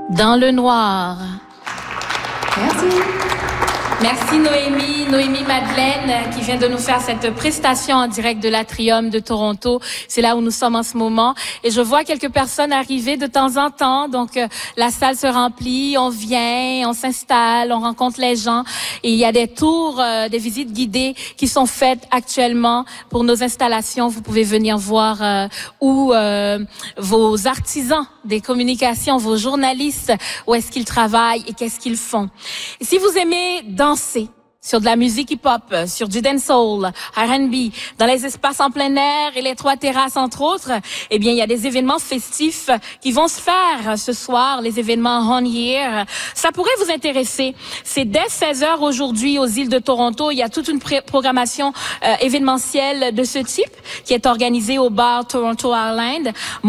Dans le noir. Merci. Merci Noémie Madeleine qui vient de nous faire cette prestation en direct de l'Atrium de Toronto. C'est là où nous sommes en ce moment. Et je vois quelques personnes arriver de temps en temps. Donc, la salle se remplit, on vient, on s'installe, on rencontre les gens. Et il y a des tours, des visites guidées qui sont faites actuellement pour nos installations. Vous pouvez venir voir où vos artisans des communications, vos journalistes, où est-ce qu'ils travaillent et qu'est-ce qu'ils font. Et si vous aimez danser sur de la musique hip-hop, sur du dancehall, R&B, dans les espaces en plein air et les 3 terrasses entre autres, eh bien, il y a des événements festifs qui vont se faire ce soir, les événements On Year. Ça pourrait vous intéresser. C'est dès 16h aujourd'hui aux îles de Toronto. Il y a toute une programmation événementielle de ce type qui est organisée au bar Toronto Island.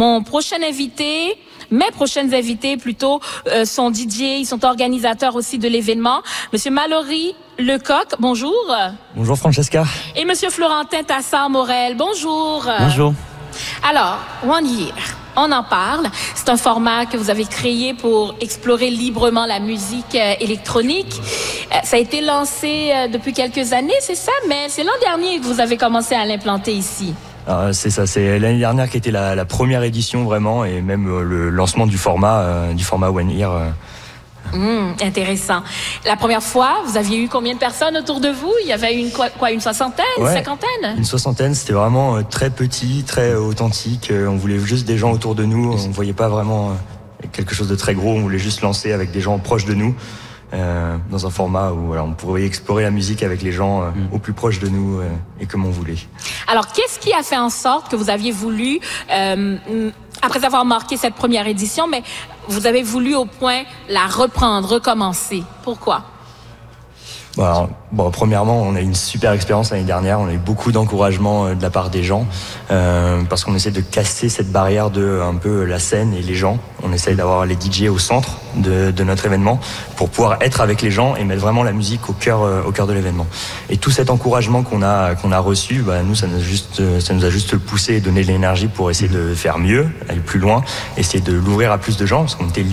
Mes prochaines invités plutôt sont DJ, ils sont organisateurs aussi de l'événement. Monsieur Mallory Lecoq, bonjour. Bonjour Francesca. Et Monsieur Florentin Tassard-Morel, bonjour. Bonjour. Alors, One Year, on en parle. C'est un format que vous avez créé pour explorer librement la musique électronique. Ça a été lancé depuis quelques années, c'est ça? Mais c'est l'an dernier que vous avez commencé à l'implanter ici. C'est ça, c'est l'année dernière qui était la première édition vraiment, et même le lancement du format One Year. Intéressant. La première fois, vous aviez eu combien de personnes autour de vous? Il y avait une soixantaine, une cinquantaine? Une soixantaine, c'était vraiment très petit, très authentique. On voulait juste des gens autour de nous, on ne voyait pas vraiment quelque chose de très gros, on voulait juste lancer avec des gens proches de nous. Dans un format où on pourrait explorer la musique avec les gens au plus proche de nous et comme on voulait. Alors, qu'est-ce qui a fait en sorte que vous aviez voulu, après avoir marqué cette première édition, mais vous avez voulu au point la reprendre, recommencer? Pourquoi? Premièrement, on a eu une super expérience l'année dernière. On a eu beaucoup d'encouragement de la part des gens parce qu'on essaie de casser cette barrière de un peu la scène et les gens. On essaie d'avoir les DJ au centre de notre événement pour pouvoir être avec les gens et mettre vraiment la musique au cœur de l'événement. Et tout cet encouragement qu'on a reçu, nous ça nous a juste poussé et donné de l'énergie pour essayer de faire mieux, aller plus loin, essayer de l'ouvrir à plus de gens parce qu'on était